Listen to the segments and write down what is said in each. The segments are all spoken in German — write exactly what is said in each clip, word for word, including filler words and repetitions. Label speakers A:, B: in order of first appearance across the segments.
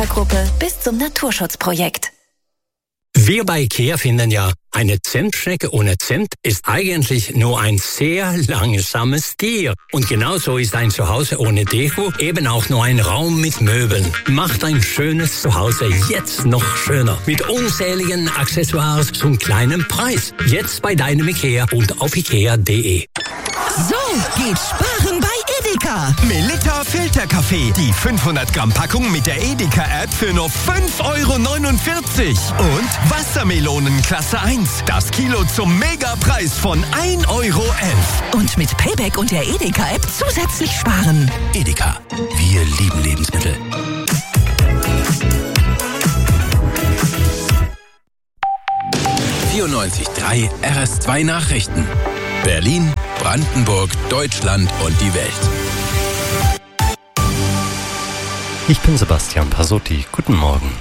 A: Arbeitergruppe bis zum Naturschutzprojekt.
B: Wir bei IKEA finden ja, eine Zimtschnecke ohne Zimt ist eigentlich nur ein sehr langsames Tier. Und genauso ist ein Zuhause ohne Deko eben auch nur ein Raum mit Möbeln. Macht ein schönes Zuhause jetzt noch schöner. Mit unzähligen Accessoires zum kleinen Preis. Jetzt bei deinem IKEA und auf ikea punkt de.
C: So geht Sparen bei Edeka.
D: Melitta Filterkaffee. Die fünfhundert Gramm Packung mit der Edeka-App für nur fünf Euro neunundvierzig. Und Wassermelonen Klasse eins. Das Kilo zum Megapreis von ein Euro elf.
C: Und mit Payback und der Edeka-App zusätzlich sparen.
E: Edeka. Wir lieben Lebensmittel. vierundneunzig Komma drei R S zwei Nachrichten. Berlin, Brandenburg, Deutschland und die Welt.
F: Ich bin Sebastian Pasotti. Guten Morgen.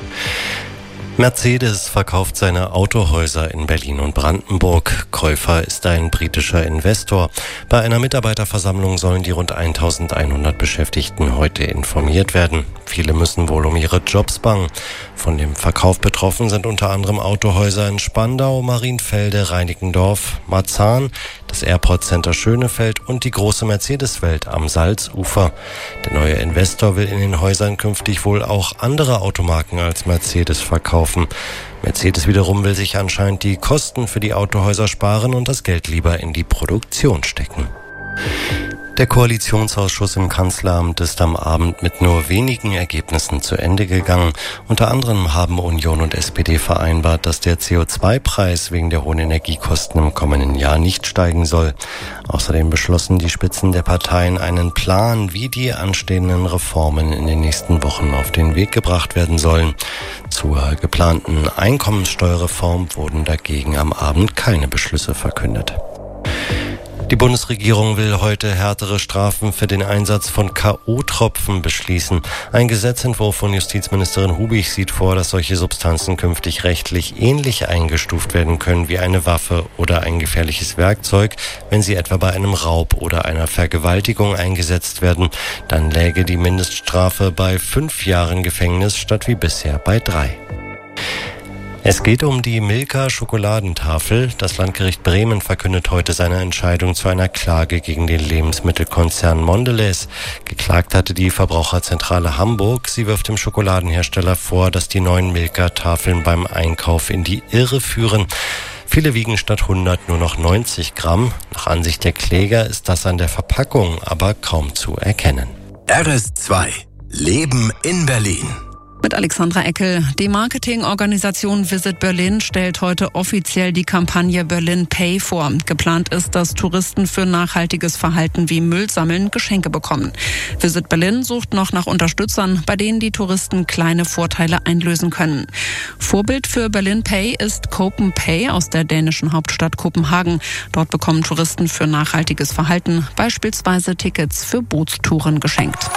F: Mercedes verkauft seine Autohäuser in Berlin und Brandenburg. Käufer ist ein britischer Investor. Bei einer Mitarbeiterversammlung sollen die rund eintausendeinhundert Beschäftigten heute informiert werden. Viele müssen wohl um ihre Jobs bangen. Von dem Verkauf betroffen sind unter anderem Autohäuser in Spandau, Marienfelde, Reinickendorf, Marzahn, das Airport Center Schönefeld und die große Mercedes-Welt am Salzufer. Der neue Investor will in den Häusern künftig wohl auch andere Automarken als Mercedes verkaufen. Mercedes wiederum will sich anscheinend die Kosten für die Autohäuser sparen und das Geld lieber in die Produktion stecken. Der Koalitionsausschuss im Kanzleramt ist am Abend mit nur wenigen Ergebnissen zu Ende gegangen. Unter anderem haben Union und S P D vereinbart, dass der C O zwei Preis wegen der hohen Energiekosten im kommenden Jahr nicht steigen soll. Außerdem beschlossen die Spitzen der Parteien einen Plan, wie die anstehenden Reformen in den nächsten Wochen auf den Weg gebracht werden sollen. Zur geplanten Einkommenssteuerreform wurden dagegen am Abend keine Beschlüsse verkündet. Die Bundesregierung will heute härtere Strafen für den Einsatz von K O-Tropfen beschließen. Ein Gesetzentwurf von Justizministerin Hubig sieht vor, dass solche Substanzen künftig rechtlich ähnlich eingestuft werden können wie eine Waffe oder ein gefährliches Werkzeug, wenn sie etwa bei einem Raub oder einer Vergewaltigung eingesetzt werden. Dann läge die Mindeststrafe bei fünf Jahren Gefängnis statt wie bisher bei drei. Es geht um die Milka-Schokoladentafel. Das Landgericht Bremen verkündet heute seine Entscheidung zu einer Klage gegen den Lebensmittelkonzern Mondelez. Geklagt hatte die Verbraucherzentrale Hamburg. Sie wirft dem Schokoladenhersteller vor, dass die neuen Milka-Tafeln beim Einkauf in die Irre führen. Viele wiegen statt hundert nur noch neunzig Gramm. Nach Ansicht der Kläger ist das an der Verpackung aber kaum zu erkennen.
E: R S zwei. Leben in Berlin.
G: Mit Alexandra Eckel. Die Marketingorganisation Visit Berlin stellt heute offiziell die Kampagne Berlin Pay vor. Geplant ist, dass Touristen für nachhaltiges Verhalten wie Müll sammeln Geschenke bekommen. Visit Berlin sucht noch nach Unterstützern, bei denen die Touristen kleine Vorteile einlösen können. Vorbild für Berlin Pay ist Copen Pay aus der dänischen Hauptstadt Kopenhagen. Dort bekommen Touristen für nachhaltiges Verhalten beispielsweise Tickets für Bootstouren geschenkt.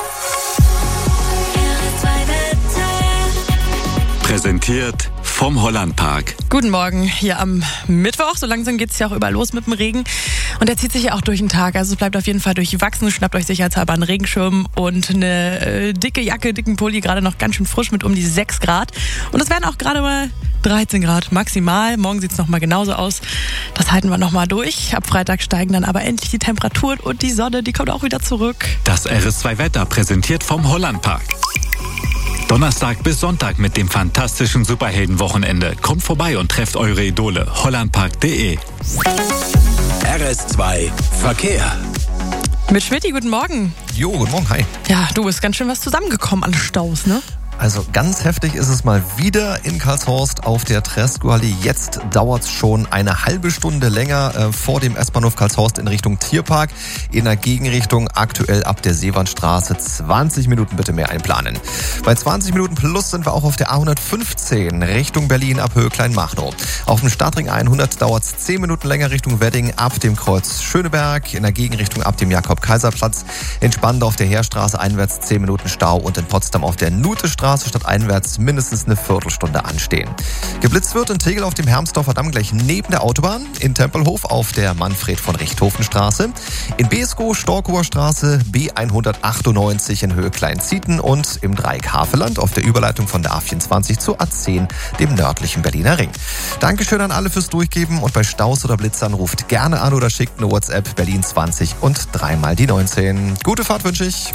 H: Präsentiert vom Hollandpark.
I: Guten Morgen, hier am Mittwoch. So langsam geht es ja auch überall los mit dem Regen. Und der zieht sich ja auch durch den Tag. Also es bleibt auf jeden Fall durchwachsen. Schnappt euch sicherheitshalber einen Regenschirm und eine äh, dicke Jacke, dicken Pulli. Gerade noch ganz schön frisch mit um die sechs Grad. Und es werden auch gerade mal dreizehn Grad maximal. Morgen sieht es nochmal genauso aus. Das halten wir nochmal durch. Ab Freitag steigen dann aber endlich die Temperaturen und die Sonne, die kommt auch wieder zurück.
H: Das R S zwei Wetter präsentiert vom Hollandpark. Donnerstag bis Sonntag mit dem fantastischen Superheldenwochenende. Kommt vorbei und trefft eure Idole. hollandpark punkt de.
E: R S zwei Verkehr.
I: Mit Schmidti, guten Morgen.
J: Jo, guten Morgen, hi.
I: Ja, du bist ganz schön was zusammengekommen an Staus, ne?
J: Also ganz heftig ist es mal wieder in Karlshorst auf der Tresco-Allee. Jetzt dauert es schon eine halbe Stunde länger äh, vor dem S-Bahnhof Karlshorst in Richtung Tierpark. In der Gegenrichtung aktuell ab der Seewandstraße zwanzig Minuten bitte mehr einplanen. Bei zwanzig Minuten plus sind wir auch auf der A hundertfünfzehn Richtung Berlin ab Höhe Kleinmachnow. Auf dem Startring hundert dauert es zehn Minuten länger Richtung Wedding ab dem Kreuz Schöneberg. In der Gegenrichtung ab dem Jakob-Kaiser-Platz. In Spandau auf der Heerstraße einwärts zehn Minuten Stau und in Potsdam auf der Nutestraße Straße stadteinwärts mindestens eine Viertelstunde anstehen. Geblitzt wird in Tegel auf dem Hermsdorfer Damm gleich neben der Autobahn, in Tempelhof auf der Manfred von Richthofen-Straße, in Beeskow Storkower Straße B hundertachtundneunzig in Höhe Kleinzieten und im Dreieck Havelland auf der Überleitung von der A vierundzwanzig zur A zehn, dem nördlichen Berliner Ring. Dankeschön an alle fürs Durchgeben und bei Staus oder Blitzern ruft gerne an oder schickt eine WhatsApp Berlin zwanzig und dreimal die neunzehn. Gute Fahrt wünsche ich.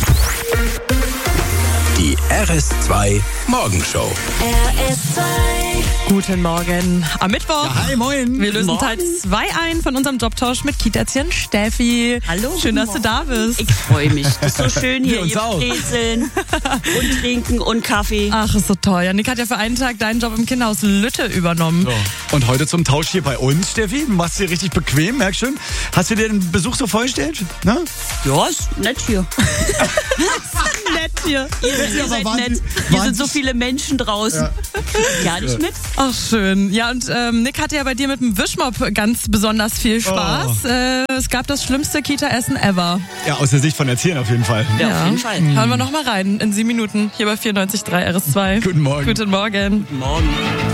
E: Die R S zwei Morgenshow.
A: R S zwei.
I: Guten Morgen. Am Mittwoch.
K: Ja, hi, moin.
I: Wir lösen
A: Morgen.
I: Teil zwei ein von unserem Jobtausch mit Kita-Erzieherin Steffi.
A: Hallo.
I: Schön, dass du da bist.
L: Ich freue mich. Das ist so schön hier.
K: Wir uns
L: Ihr
K: auch.
L: Brezeln und trinken und Kaffee.
I: Ach, ist so toll. Janik hat ja für einen Tag deinen Job im Kinderhaus Lütte übernommen.
K: So. Und heute zum Tausch hier bei uns, Steffi. Du machst dir richtig bequem, merkst schon. Hast du dir den Besuch so vorgestellt? Na?
L: Ja, ist nett hier.
I: Nett hier.
L: Ihr, ihr seid
K: waren
L: nett.
K: die-
L: Hier
K: waren
L: sind so
K: die-
L: viele Menschen draußen. Gar nicht mit.
I: Ach, schön. Ja, und ähm, Nick hatte ja bei dir mit dem Wischmopp ganz besonders viel Spaß.
K: Oh.
I: Äh, es gab das schlimmste Kita-Essen ever.
K: Ja, aus der Sicht von Erziehern auf jeden Fall.
L: Ja, auf jeden Fall.
I: Hören wir noch mal rein in sieben Minuten hier bei vierundneunzig Komma drei R S zwei.
K: Guten Morgen.
I: Guten Morgen.
L: Morgen.